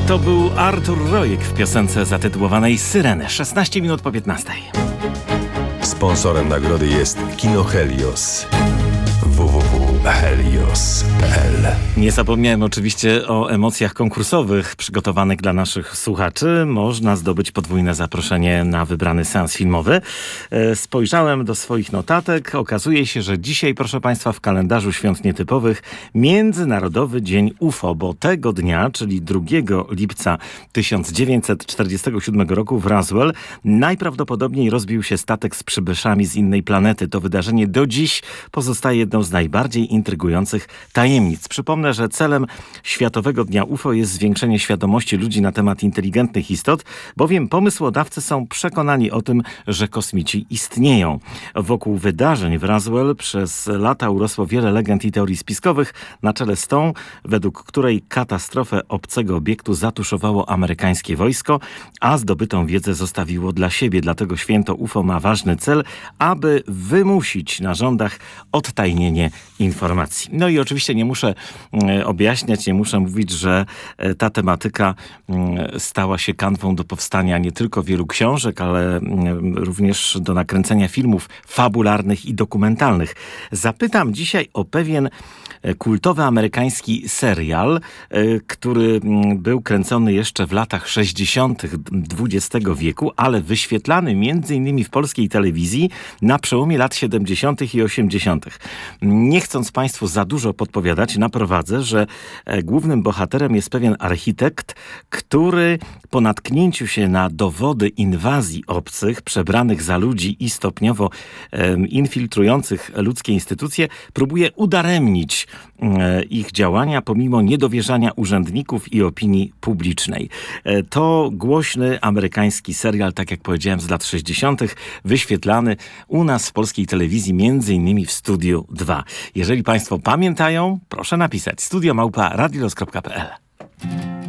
To był Artur Rojek w piosence zatytułowanej Syreny. 16 minut po 15. Sponsorem nagrody jest Kino Helios. www.helios.pl. Nie zapomniałem oczywiście o emocjach konkursowych przygotowanych dla naszych słuchaczy. Można zdobyć podwójne zaproszenie na wybrany seans filmowy. Spojrzałem do swoich notatek. Okazuje się, że dzisiaj, proszę Państwa, w kalendarzu świąt nietypowych Międzynarodowy Dzień UFO, bo tego dnia, czyli 2 lipca 1947 roku w Roswell, najprawdopodobniej rozbił się statek z przybyszami z innej planety. To wydarzenie do dziś pozostaje jedną z najbardziej intrygujących tajemnic. Przypomnę, że celem Światowego Dnia UFO jest zwiększenie świadomości ludzi na temat inteligentnych istot, bowiem pomysłodawcy są przekonani o tym, że kosmici istnieją. Wokół wydarzeń w Roswell przez lata urosło wiele legend i teorii spiskowych, na czele z tą, według której katastrofę obcego obiektu zatuszowało amerykańskie wojsko, a zdobytą wiedzę zostawiło dla siebie. Dlatego święto UFO ma ważny cel, aby wymusić na rządach odtajnienie informacji. No i oczywiście nie muszę objaśniać, nie muszę mówić, że ta tematyka stała się kanwą do powstania nie tylko wielu książek, ale również do nakręcenia filmów fabularnych i dokumentalnych. Zapytam dzisiaj o pewien kultowy amerykański serial, który był kręcony jeszcze w latach 60. XX wieku, ale wyświetlany m.in. w polskiej telewizji na przełomie lat 70. i 80. Nie chcąc Państwu za dużo podpowiadać, naprowadzę, że głównym bohaterem jest pewien architekt, który po natknięciu się na dowody inwazji obcych, przebranych za ludzi i stopniowo infiltrujących ludzkie instytucje, próbuje udaremnić ich działania pomimo niedowierzania urzędników i opinii publicznej. To głośny amerykański serial, tak jak powiedziałem, z lat 60., wyświetlany u nas w polskiej telewizji, między innymi w Studiu 2. Jeżeli Państwo pamiętają, proszę napisać studio@radios.pl.